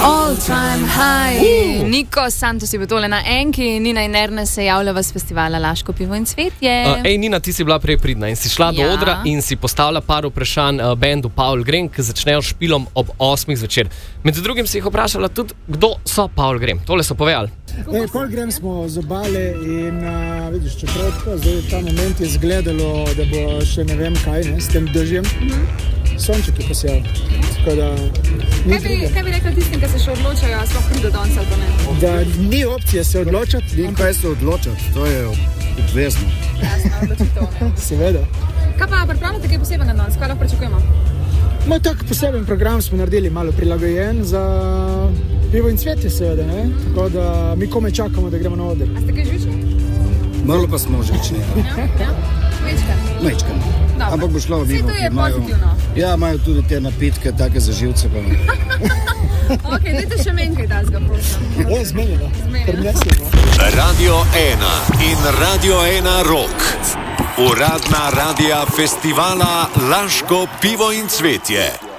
All time high. Niko Santos je bil tole na enki, Nina in Ernest se javljava z festivala Laško pivo in cvetje. Nina, ti si bila prej pridna in si šla do odra in si postavila par vprašanj bendu Paul Grem, ki začnejo špilom ob 8 zvečer. Med drugim si jih vprašala tudi, kdo so Paul Grem. Tole so povedali. Paul Grem smo z obale in vidiš, čeprav tako, zdaj ta moment je izgledalo, da bo še ne vem kaj, s tem dežjem. Sonček je posijal. Kaj bi rekla tistim, ki se še odločajo, a sploh pride danes ali pa ne? Da ni opcije se odločati. Ni kaj se odločati, to je obvezno. Jasno, odločitev, ne? Seveda. Kaj pa pripravljate kaj posebnega danes? Kaj lahko pričakujemo? Tak poseben program smo naredili, malo prilagojen za pivo in cvetje, seveda, ne? Tako da mi kome čakamo, da gremo na oder. A ste kaj živčni? Malo pa smo živčni. Ja? Mečkan. Ampak bo šlo vivo. Vse to je pozitivno. Ja, imajo tudi te napitke, take za živce. Ok, dajte še meni kaj tazga, prosim. Zmenjeno. Radio 1 in Radio 1 Rock. Uradna radija festivala Laško pivo in cvetje.